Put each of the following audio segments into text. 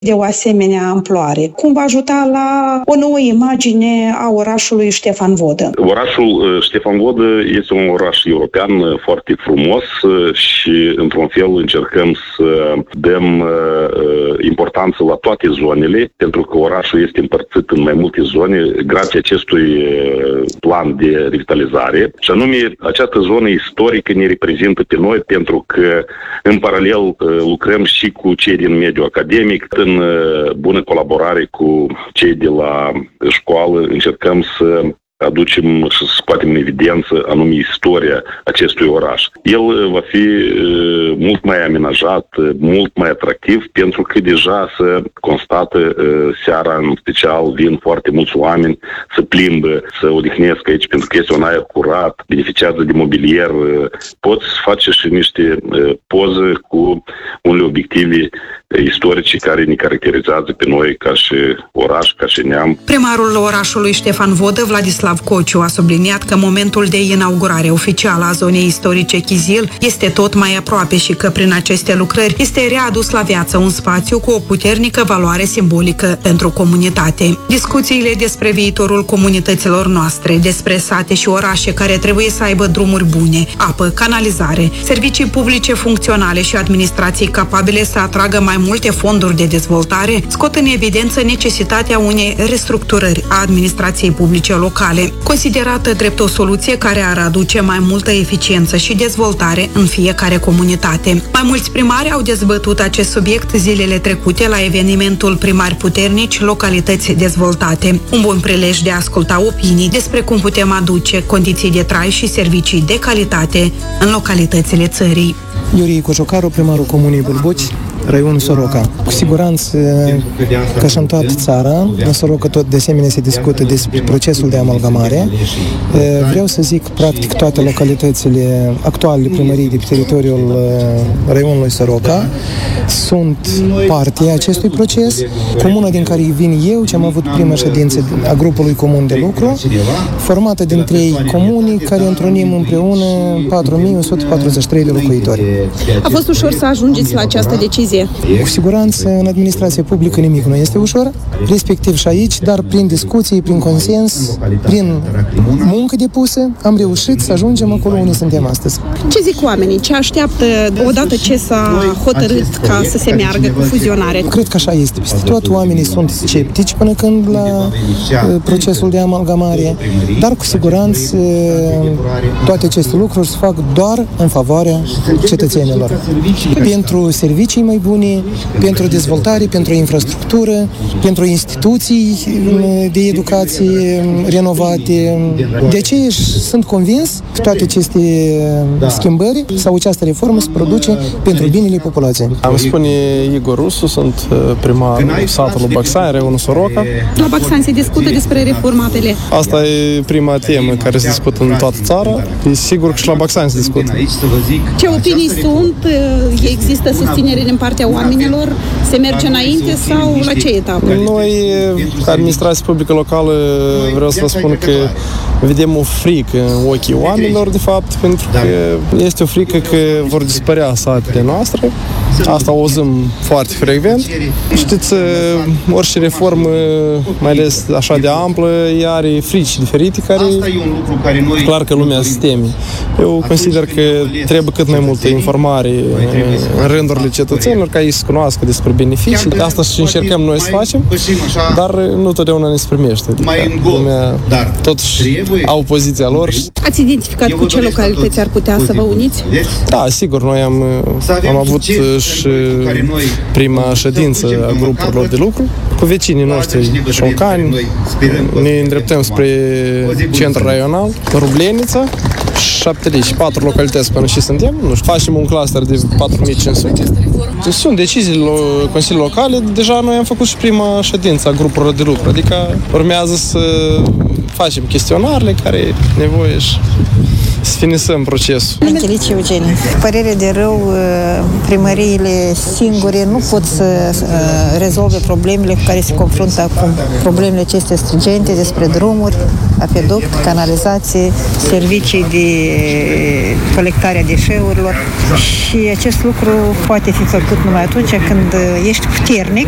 de o asemenea amploare? Cum va ajuta la o nouă imagine a orașului Ștefan Vodă? Orașul Ștefan Vodă este un oraș european foarte frumos și, într-un fel, încercăm să dăm importanță la toate zonele, pentru că orașul este împărțit în mai multe zone, grație acestui plan de revitalizare. Și anume, această zonă istorică ne reprezintă pe noi, pentru că, în paralel, lucrăm și cu cei din mediul academic, în bună colaborare cu cei de la școală, încercăm să aducem și să scoatem în evidență anume istoria acestui oraș. El va fi mult mai amenajat, mult mai atractiv, pentru că deja se constată seara, în special, vin foarte mulți oameni să plimbă, să odihnesc aici, pentru că este un aer curat, beneficiază de mobilier, poți face și niște poze cu unele obiective istorice care ne caracterizează pe noi ca și oraș, ca și neam. Primarul orașului Ștefan Vodă, Vladislav Cociu, a subliniat că momentul de inaugurare oficială a zonei istorice Chizil este tot mai aproape și că prin aceste lucrări este readus la viață un spațiu cu o puternică valoare simbolică pentru comunitate. Discuțiile despre viitorul comunităților noastre, despre sate și orașe care trebuie să aibă drumuri bune, apă, canalizare, servicii publice funcționale și administrații capabile să atragă mai multe fonduri de dezvoltare, scot în evidență necesitatea unei restructurări a administrației publice locale, considerată drept o soluție care ar aduce mai multă eficiență și dezvoltare în fiecare comunitate. Mai mulți primari au dezbătut acest subiect zilele trecute la evenimentul Primari Puternici, Localități Dezvoltate, un bun prilej de a asculta opinii despre cum putem aduce condiții de trai și servicii de calitate în localitățile țării. Iurie Cojocaru, primarul Comunei Bâlbuci, raionul Soroca. Cu siguranță, ca și în toată țara, în Soroca tot de asemenea se discută despre procesul de amalgamare. Vreau să zic, practic, toate localitățile actuale primării de pe teritoriul raionului Soroca sunt parte a acestui proces. Comuna din care vin eu, ce am avut prima ședință a grupului comun de lucru, formată din 3 comuni care întrunim împreună 4143 de locuitori. A fost ușor să ajungeți la această decizie? Cu siguranță, în administrația publică nimic nu este ușor, respectiv și aici, dar prin discuții, prin consens, prin muncă depusă, am reușit să ajungem acolo unde suntem astăzi. Ce zic oamenii? Ce așteaptă odată ce s-a hotărât ca să se meargă cu fuzionare? Cred că așa este. Peste tot oamenii sunt sceptici până când la procesul de amalgamare, dar cu siguranță toate aceste lucruri se fac doar în favoarea cetățenilor. Pentru servicii mai bune, pentru dezvoltare, pentru infrastructură, pentru instituții de educație renovate. De aceea sunt convins că toate aceste schimbări sau această reformă se produce pentru binele populației. Am spune Igor Rusu, sunt primarul satului Bacșani, raionul Soroca. La Bacșani se discută despre reformatele. Asta e prima temă care se discută în toată țara. E sigur că și la Bacșani se discută. Ce opinii sunt? Există susținere din partea oamenilor? Se merge înainte sau la ce etapă? Noi, ca administrație publică locală, vreau să vă spun că vedem o frică în ochii oamenilor, de fapt, pentru că este o frică că vor dispărea satele noastre. Asta o auzim foarte frecvent. Știți, orice reformă, mai ales așa de amplă, ea are frici diferite care clar că lumea se teme. Eu consider că trebuie cât mai multă informare în rândurile cetățenilor, ca ei să cunoască despre beneficii. Asta și încercăm noi să facem, dar nu totdeauna ne se primește. Lumea totuși au poziția lor. Ați identificat cu ce localități ar putea să vă uniți? Da, sigur, noi am avut și prima ședință a grupurilor de lucru cu vecinii noștri șoncani. Ne îndreptăm spre centrul raional, Rublenița, 4 localități până și suntem. Nu știu, facem un cluster de 4500. Deci sunt deciziile Consiliului Locale. Deja noi am făcut și prima ședință a grupurilor de lucru. Adică urmează să facem chestionarele care e nevoie și să finisăm procesul. Anchelici Eugenie. Părere de rău, primăriile singure nu pot să rezolve problemele cu care se confruntă acum. Problemele acestea stringente despre drumuri, apeduct, canalizație, servicii de colectare a deșeurilor și acest lucru poate fi făcut numai atunci când ești puternic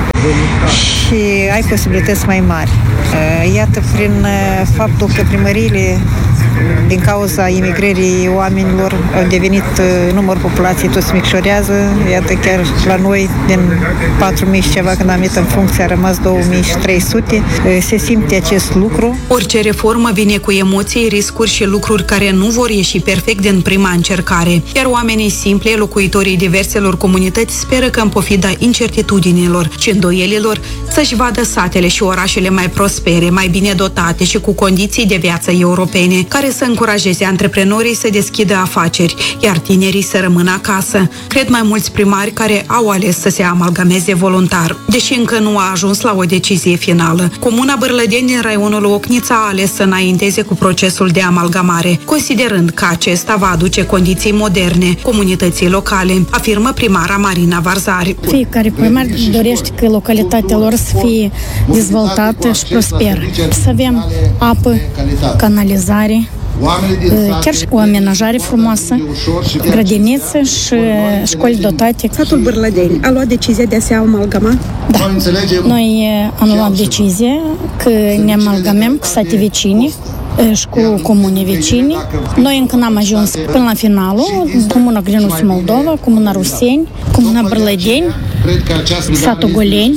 și ai posibilități mai mari. Iată, prin faptul că primăriile, din cauza imigrării oamenilor, au devenit numărul populației tot se micșorează. Iată, chiar la noi, din 4.000 și ceva, când am venit în funcție, a rămas 2.300. Se simte acest lucru. Orice reformă vine cu emoții, riscuri și lucruri care nu vor ieși perfect din prima încercare. Iar oamenii simpli, locuitorii diverselor comunități, speră că în pofida incertitudinilor și îndoielilor să-și vadă satele și orașele mai prospere, mai bine dotate și cu condiții de viață europene, care să încurajeze antreprenorii să deschidă afaceri, iar tinerii să rămână acasă. Cred mai mulți primari care au ales să se amalgameze voluntar, deși încă nu a ajuns la o decizie finală. Comuna Bârlădeni din raionul Ocnița a ales să înainteze cu procesul de amalgamare, considerând că acesta va aduce condiții moderne comunității locale, afirmă primara Marina Varzari. Fiecare primar dorește că localitatea lor să fie dezvoltată și prosperă. Să avem apă, canalizare, chiar și o amenajare frumoasă, grădiniță și școli dotate. Satul Bârlădeni a luat decizia de a se amalgama? Da. Noi am luat decizia că ne amalgamăm cu sate vecine și cu comune vecini. Noi încă n-am ajuns până la finalul. Comuna Grinuț Moldova, Comuna Ruseni, Comuna Bârlădeni, satul Goleni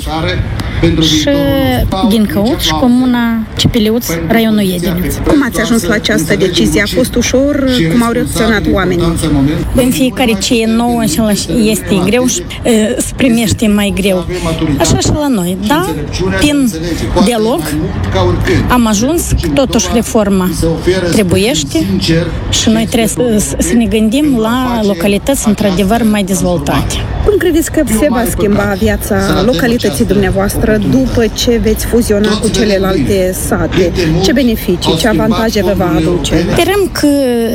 și din Căuț și Comuna Cipeliuț, raionul Iediniț. Cum ați ajuns la această decizie? A fost ușor? Cum au reacționat oamenii? În fiecare ce e nou este greu și se primește mai greu. Așa și la noi, da? Prin dialog am ajuns, totuși reforma trebuiește și noi trebuie să ne gândim la localități într-adevăr mai dezvoltate. Cum credeți că se va schimba viața localității dumneavoastră după ce veți fuziona cu celelalte sate? Ce beneficii, ce avantaje vă va aduce? Sperăm că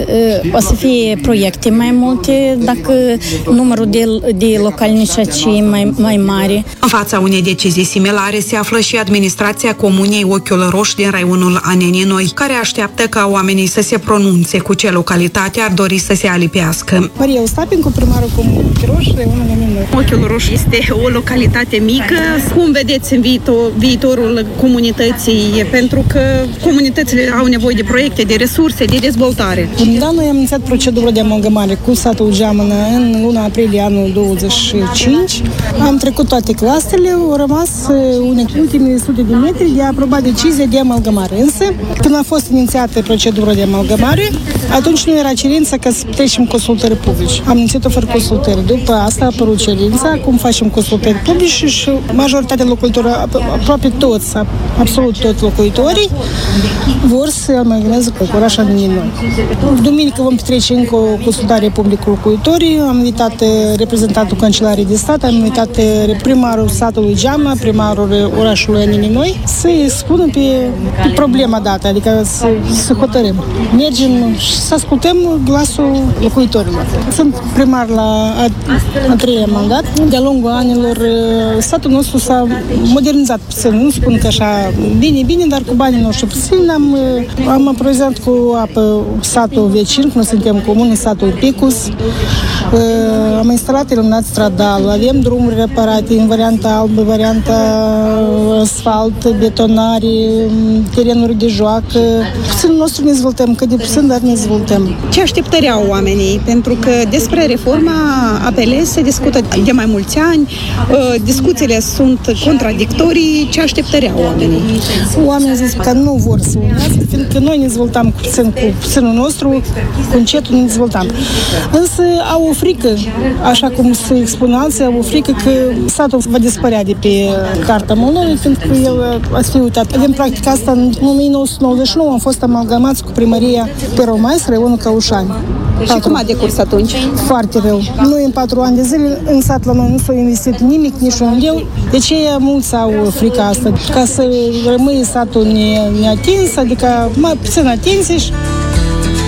o să fie proiecte mai multe, dacă numărul de localnicii mai mare. În fața unei decizii similare se află și administrația Comunei Ochiul Roș din raionul Anenii Noi, care așteaptă ca oamenii să se pronunțe cu ce localitate ar dori să se alipească. Maria Ostapin, cu primarul Comunei Ochiul Roș, raionul Anenii Noi. Ochiul Roș este o localitate mică. Cum vedeți în viitorul comunității? Pentru că comunitățile au nevoie de proiecte, de resurse, de dezvoltare. Da, noi am inițiat procedura de amalgamare cu satul Geamănă în luna aprilie anul 25. Am trecut toate clastrele, au rămas ultimele sute de metri de a aproba decizia de amalgamare. Însă, când a fost inițiată procedura de amalgamare, atunci nu era cerința ca să trecem consultări publici. Am inițiat-o fără consultări. După asta a apărut cerința, acum facem consultări publice și majoritatea locuitorilor, aproape toți, absolut toți locuitorii, vor să amalgameze cu orașul Anenii Noi. Duminică vom petrece încă o consultare publică cu locuitorii. Am invitat reprezentantul Cancelariei de Stat, am invitat primarul satului Geamă, primarul orașului Anenii Noi, să-i spună pe problema dată, adică să hotărâm. Mergem și să ascultăm glasul locuitorilor. Sunt primar la a treia mandat. De-a lungul anilor, satul nostru s-a modernizat puțin. Nu spun că așa bine, dar cu banii noștri puțin. Am aprovizionat cu apă satul vecin, cum suntem comuni, satul Picus. Am instalat iluminat stradal, avem drumuri reparate în varianta albă, varianta asfalt, betonare, terenuri de joacă. Puțin nostru ne dezvoltăm, cât de puțin, dar ne dezvoltăm. Ce așteptări au oamenii? Pentru că despre reforma APL se discută de mai mulți ani, discuțiile sunt contradictorii. Ce așteptări au oamenii? Oamenii zic că nu vor să unească, fiindcă noi ne dezvoltam cu puținul nostru, cu încetul ne dezvoltam. Însă au o frică, așa cum se expun alții, au o frică că satul va dispărea de pe Carta Moldovei, fiindcă el a fi uitat. Din practica asta, în 1999 am fost amalgamați cu primăria Peromais, raionul Căușani. Și cum a decurs atunci? Foarte rău. Noi în 4 ani de zile în sat la noi nu s-a investit nimic, nici un leu. De ce mulți au frica asta? Ca să rămâie satul neatins, adică mai puțin atinse.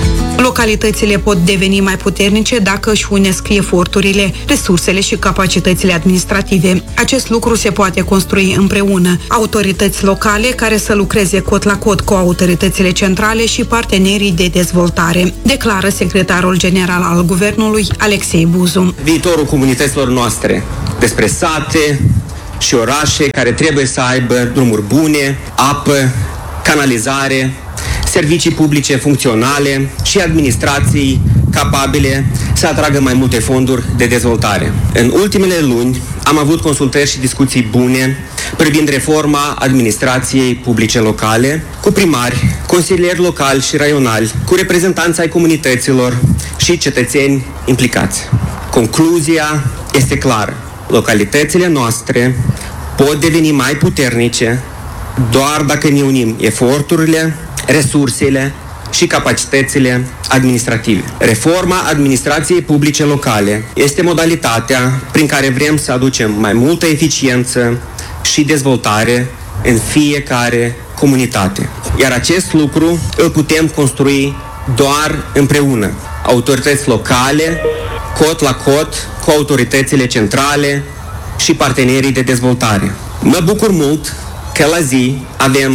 Localitățile pot deveni mai puternice dacă își unesc eforturile, resursele și capacitățile administrative. Acest lucru se poate construi împreună. Autorități locale care să lucreze cot la cot cu autoritățile centrale și partenerii de dezvoltare, declară secretarul general al Guvernului, Alexei Buzu. Viitorul comunităților noastre, despre sate și orașe care trebuie să aibă drumuri bune, apă, canalizare, servicii publice funcționale și administrații capabile să atragă mai multe fonduri de dezvoltare. În ultimele luni am avut consultări și discuții bune privind reforma administrației publice locale, cu primari, consilieri locali și raionali, cu reprezentanți ai comunităților și cetățeni implicați. Concluzia este clară. Localitățile noastre pot deveni mai puternice doar dacă ne unim eforturile, resursele și capacitățile administrative. Reforma administrației publice locale este modalitatea prin care vrem să aducem mai multă eficiență și dezvoltare în fiecare comunitate. Iar acest lucru îl putem construi doar împreună. Autorități locale, cot la cot, cu autoritățile centrale și partenerii de dezvoltare. Mă bucur mult că la zi avem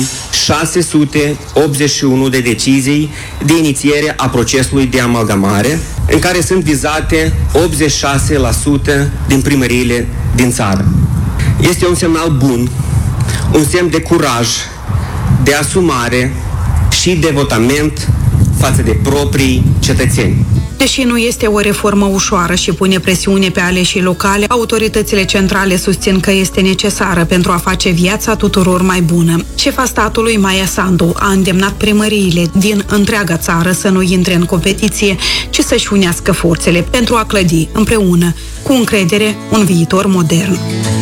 681 de decizii de inițiere a procesului de amalgamare, în care sunt vizate 86% din primăriile din țară. Este un semnal bun, un semn de curaj, de asumare și devotament față de proprii cetățeni. Deși nu este o reformă ușoară și pune presiune pe aleșii locale, autoritățile centrale susțin că este necesară pentru a face viața tuturor mai bună. Șefa statului, Maia Sandu, a îndemnat primăriile din întreaga țară să nu intre în competiție, ci să-și unească forțele pentru a clădi împreună, cu încredere, un viitor modern.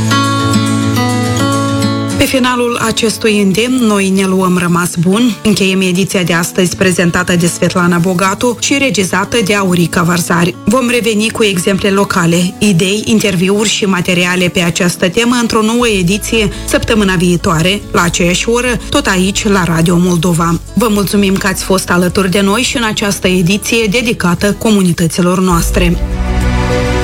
Pe finalul acestui îndemn, noi ne luăm rămas bun. Încheiem ediția de astăzi prezentată de Svetlana Bogatu și regizată de Aurica Varzari. Vom reveni cu exemple locale, idei, interviuri și materiale pe această temă într-o nouă ediție săptămâna viitoare, la aceeași oră, tot aici, la Radio Moldova. Vă mulțumim că ați fost alături de noi și în această ediție dedicată comunităților noastre.